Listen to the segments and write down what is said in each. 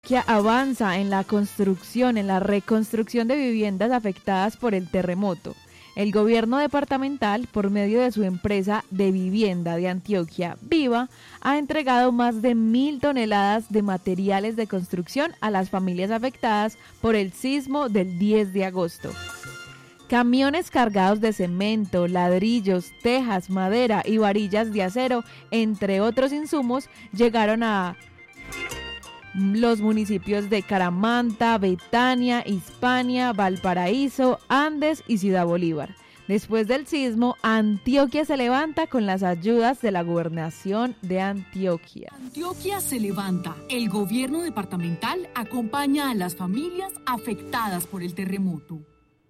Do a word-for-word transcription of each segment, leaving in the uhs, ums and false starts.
Que avanza en la construcción, en la reconstrucción de viviendas afectadas por el terremoto. El gobierno departamental, por medio de su empresa de vivienda de Antioquia, Viva, ha entregado más de mil toneladas de materiales de construcción a las familias afectadas por el sismo del diez de agosto. Camiones cargados de cemento, ladrillos, tejas, madera y varillas de acero, entre otros insumos, llegaron a los municipios de Caramanta, Betania, Hispania, Valparaíso, Andes y Ciudad Bolívar. Después del sismo, Antioquia se levanta con las ayudas de la Gobernación de Antioquia. Antioquia se levanta. El gobierno departamental acompaña a las familias afectadas por el terremoto.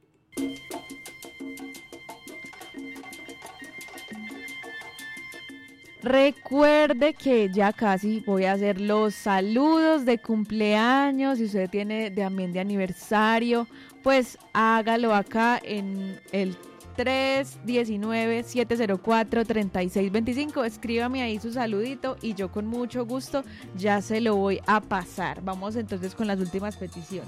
Recuerde que ya casi voy a hacer los saludos de cumpleaños. Si usted tiene también de aniversario, pues hágalo acá en el tres uno nueve, siete cero cuatro, tres seis dos cinco. Escríbame ahí su saludito y yo con mucho gusto ya se lo voy a pasar. Vamos entonces con las últimas peticiones.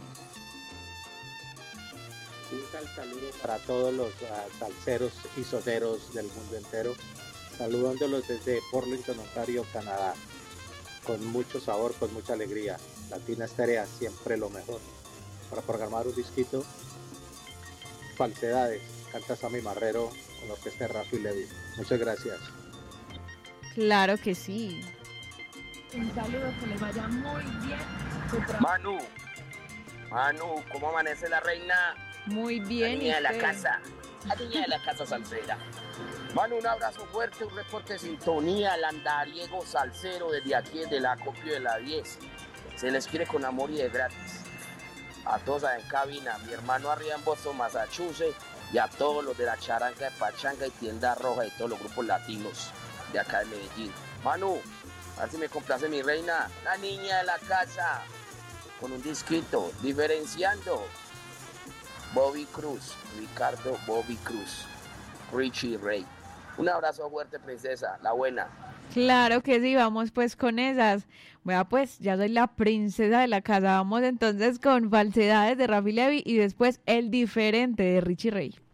Un saludo para todos los uh, salseros y soneros del mundo entero. Saludándolos desde Burlington, Ontario, Canadá, con mucho sabor, con mucha alegría. Latina Estéreo, siempre lo mejor. Para programar un disquito, Falsedades, canta Sammy Marrero con la orquesta de Rafi Levy. Muchas gracias. Claro que sí. Un saludo, que le vaya muy bien. Manu, Manu, ¿cómo amanece la reina? Muy bien. La niña de la casa, la niña de la casa salsera. Manu, un abrazo fuerte, un reporte de sintonía, al andariego salsero desde aquí, desde el acopio de la diez. Se les quiere con amor y de gratis. A todos allá en cabina, a mi hermano arriba en Boston, Massachusetts, y a todos los de la Charanga de Pachanga y Tienda Roja y todos los grupos latinos de acá de Medellín. Manu, a ver si me complace mi reina, la niña de la casa, con un disquito, diferenciando. Bobby Cruz, Ricardo Bobby Cruz, Richie Ray. Un abrazo fuerte, princesa, la buena. Claro que sí, vamos pues con esas. Bueno, pues ya soy la princesa de la casa. Vamos entonces con Falsedades de Rafi Levy y después El Diferente de Richie Ray.